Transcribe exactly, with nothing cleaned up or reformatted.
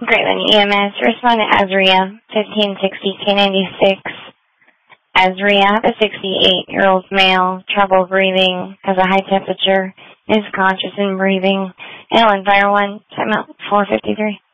Greatland E M S, respond to Azria, fifteen sixty K ninety-six. Azria, a sixty-eight-year-old male, trouble breathing, has a high temperature, is conscious and breathing. Allen, Fire one, timeout, four fifty-three.